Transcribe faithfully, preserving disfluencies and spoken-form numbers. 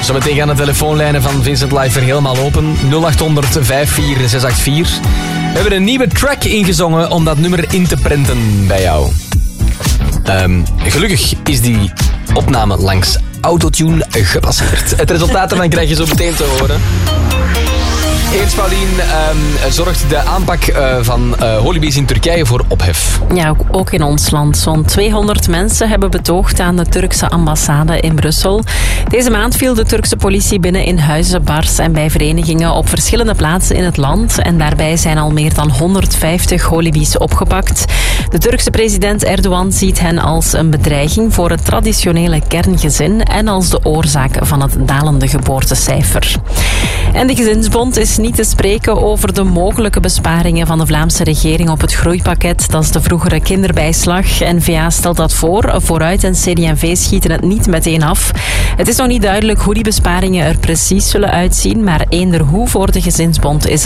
Zometeen gaan de telefoonlijnen van Vincent Live er helemaal open. nul acht honderd vijf vier zes acht vier. We hebben een nieuwe track ingezongen om dat nummer in te prenten bij jou. Um, gelukkig is die opname langs Autotune gepasseerd. Het resultaat ervan krijg je zo meteen te horen. Eerst, Paulien, um, zorgt de aanpak uh, van uh, holibies in Turkije voor ophef. Ja, ook, ook in ons land. Zo'n tweehonderd mensen hebben betoogd aan de Turkse ambassade in Brussel. Deze maand viel de Turkse politie binnen in huizen, bars en bij verenigingen op verschillende plaatsen in het land. En daarbij zijn al meer dan honderdvijftig holibies opgepakt. De Turkse president Erdogan ziet hen als een bedreiging voor het traditionele kerngezin en als de oorzaak van het dalende geboortecijfer. En de Gezinsbond is niet te spreken over de mogelijke besparingen van de Vlaamse regering op het groeipakket. Dat is de vroegere kinderbijslag. N V A stelt dat voor. Vooruit en C D en V schieten het niet meteen af. Het is nog niet duidelijk hoe die besparingen er precies zullen uitzien, maar eender hoe voor de Gezinsbond is